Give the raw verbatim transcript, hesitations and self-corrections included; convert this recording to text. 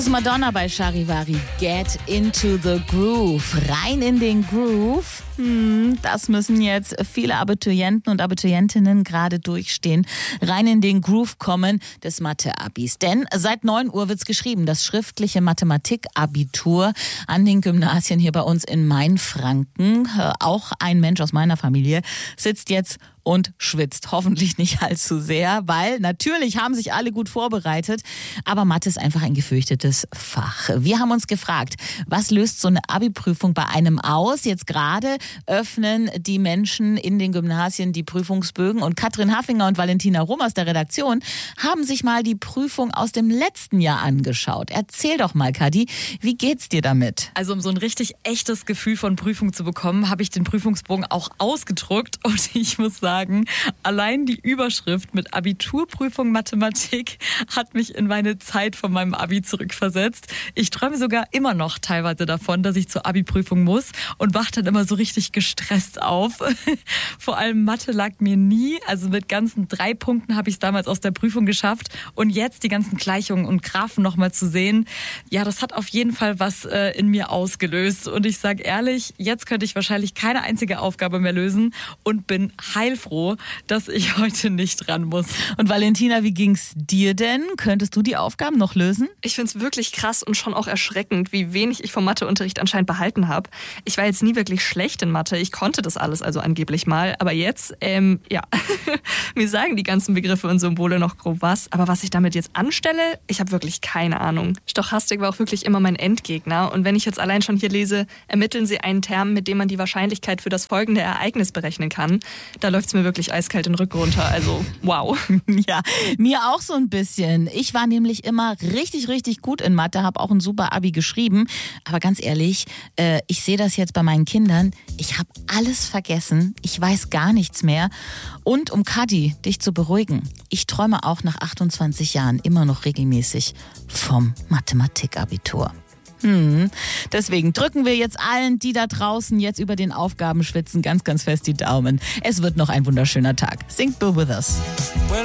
Madonna bei Charivari, Get into the Groove. Rein in den Groove. Hm, das müssen jetzt viele Abiturienten und Abiturientinnen gerade durchstehen. Rein in den Groove kommen des Mathe-Abis. Denn seit neun Uhr wird's geschrieben, das schriftliche Mathematik-Abitur an den Gymnasien hier bei uns in Mainfranken. Auch ein Mensch aus meiner Familie sitzt jetzt und schwitzt. Hoffentlich nicht allzu sehr, weil natürlich haben sich alle gut vorbereitet, aber Mathe ist einfach ein gefürchtetes Fach. Wir haben uns gefragt, was löst so eine Abi-Prüfung bei einem aus? Jetzt gerade öffnen die Menschen in den Gymnasien die Prüfungsbögen und Katrin Haffinger und Valentina Rum aus der Redaktion haben sich mal die Prüfung aus dem letzten Jahr angeschaut. Erzähl doch mal, Kadi, wie geht's dir damit? Also um so ein richtig echtes Gefühl von Prüfung zu bekommen, habe ich den Prüfungsbogen auch ausgedruckt und ich muss sagen, Sagen, allein die Überschrift mit Abiturprüfung Mathematik hat mich in meine Zeit von meinem Abi zurückversetzt. Ich träume sogar immer noch teilweise davon, dass ich zur Abi-Prüfung muss und wache dann immer so richtig gestresst auf. Vor allem Mathe lag mir nie. Also mit ganzen drei Punkten habe ich es damals aus der Prüfung geschafft. Und jetzt die ganzen Gleichungen und Graphen nochmal zu sehen, ja, das hat auf jeden Fall was äh, in mir ausgelöst. Und ich sage ehrlich, jetzt könnte ich wahrscheinlich keine einzige Aufgabe mehr lösen und bin heilfroh, dass ich heute nicht ran muss. Und Valentina, wie ging's dir denn? Könntest du die Aufgaben noch lösen? Ich find's wirklich krass und schon auch erschreckend, wie wenig ich vom Matheunterricht anscheinend behalten habe. Ich war jetzt nie wirklich schlecht in Mathe. Ich konnte das alles also angeblich mal. Aber jetzt, ähm, ja, mir sagen die ganzen Begriffe und Symbole noch grob was. Aber was ich damit jetzt anstelle, ich habe wirklich keine Ahnung. Stochastik war auch wirklich immer mein Endgegner. Und wenn ich jetzt allein schon hier lese, ermitteln Sie einen Term, mit dem man die Wahrscheinlichkeit für das folgende Ereignis berechnen kann, da läuft's mir wirklich eiskalt den Rücken runter. Also, wow. Ja, mir auch so ein bisschen. Ich war nämlich immer richtig, richtig gut in Mathe, habe auch ein super Abi geschrieben. Aber ganz ehrlich, äh, ich sehe das jetzt bei meinen Kindern. Ich habe alles vergessen. Ich weiß gar nichts mehr. Und um Kadi, dich zu beruhigen, ich träume auch nach achtundzwanzig Jahren immer noch regelmäßig vom Mathematikabitur. Hm. Deswegen drücken wir jetzt allen, die da draußen jetzt über den Aufgaben schwitzen, ganz, ganz fest die Daumen. Es wird noch ein wunderschöner Tag. Sing Bill with us.